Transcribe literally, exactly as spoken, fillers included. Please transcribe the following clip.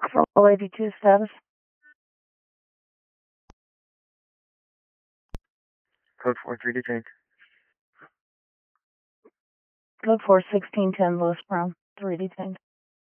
Control eighty-two status. Code four three detained. Code four sixteen ten Lewis Brown, three detained.